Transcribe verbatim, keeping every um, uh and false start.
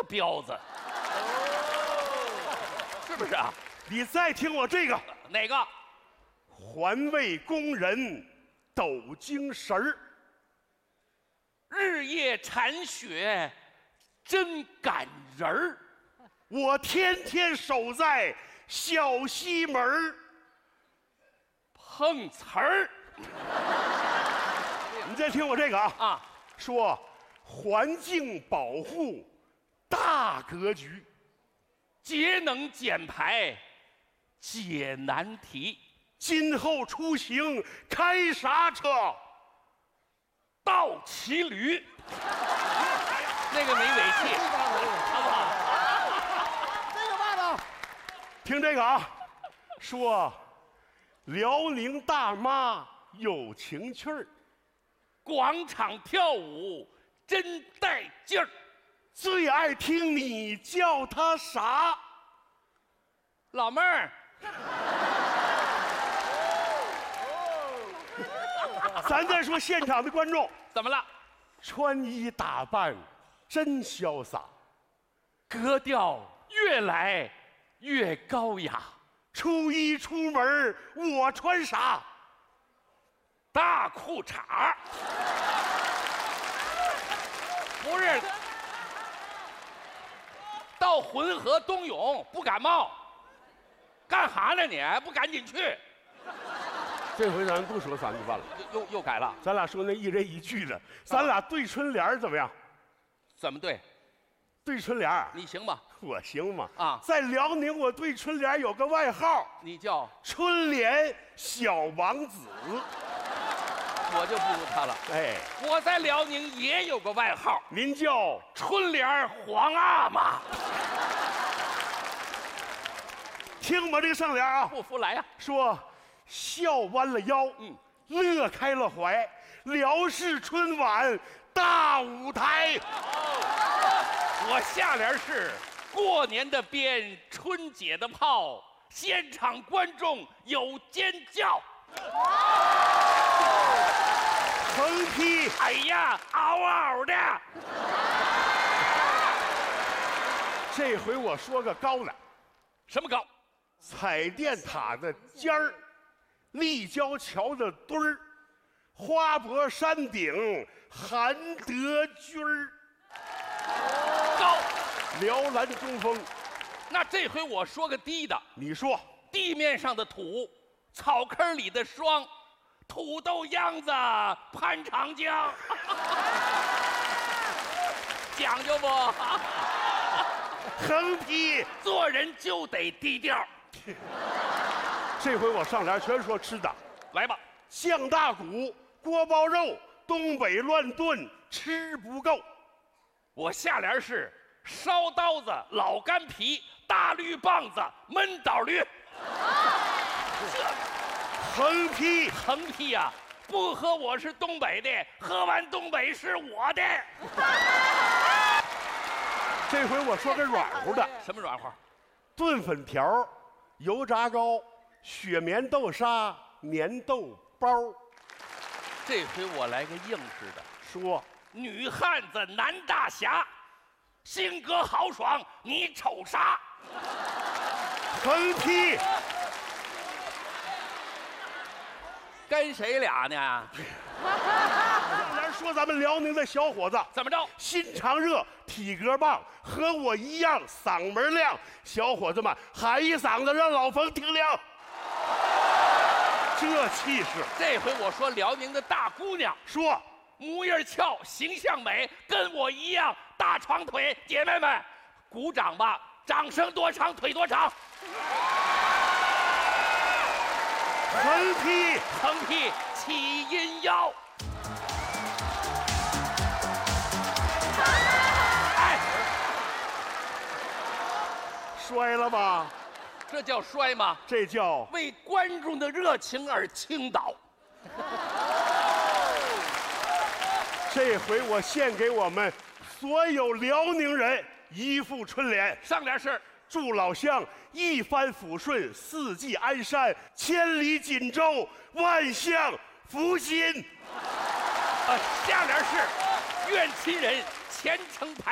彪子，是不是啊？ 你再听我这个， 哪个？ 环卫工人抖精神儿， 日夜铲雪真感人儿。 我天天守在小西门儿碰瓷儿。 你再听我这个啊啊， 说环境保护大格局， 节能减排解难题。 今后出行开啥车？ 倒骑驴。那个没尾气，好不好？ 这个爸爸， 听这个啊，说辽宁大妈有情趣儿， 广场跳舞真带劲儿。 最爱听你叫她啥？ 老妹儿， 咱再说现场的观众， 怎么了？ 穿衣打扮真潇洒， 格调越来越高雅。 初一出门我穿啥？ 大裤衩儿。不是，到浑河冬泳不感冒，干哈呢你？不赶紧去？ 这回咱不说三句半了， 又又又改了？ 咱俩说那一人一句的，咱俩对春联怎么样？ 怎么对？ 对春联你行吗？ 我行吗？ 啊， 在辽宁我对春联有个外号， 你叫春联小王子。 我就不如他了。 哎， 我在辽宁也有个外号， 您叫春联黄阿玛。 听我这个上联啊， 不服来呀、 说笑弯了腰， 嗯， 乐开了怀，辽视春晚大舞台。 我下联是过年的鞭，春节的炮，现场观众有尖叫。 横批， 哎呀，嗷嗷的。 这回我说个高的， 什么高？ 彩电塔的尖儿，立交桥的墩儿，花博山顶韩德军儿， 高。 辽蓝中锋。 那这回我说个低的， 你说地面上的土，草坑里的霜，土豆秧子潘长江。讲究不？ 横批， 做人就得低调。 这回我上联全说吃的， 来吧， 酱大骨、锅包肉，东北乱炖吃不够。 我下联是烧刀子、老干皮、大绿棒子、闷倒驴。 横批， 横批呀、不喝我是东北的，喝完东北是我的。 这回我说个软乎的， 什么软和？ 炖粉条、油炸糕、雪棉豆沙、粘豆包。 这回我来个硬式的， 说女汉子男大侠，性格豪爽，你瞅啥？ 横批， 跟谁俩呢？ 上联说咱们辽宁的小伙子怎么着？ 心肠热，体格棒，和我一样嗓门亮。小伙子们喊一嗓子，让老冯听亮。这气势， 这回我说辽宁的大姑娘， 说模样俏，形象美，跟我一样大长腿。姐妹们，鼓掌吧！掌声多长，腿多长。 横批， 横批起阴腰。哎， 摔了吧？ 这叫摔吗？ 这叫为观众的热情而倾倒。 这回我献给我们所有辽宁人一副春联。 上联是祝老乡一帆风顺，四季安山，千里锦州，万象福新。 呃，下联是愿亲人前程排。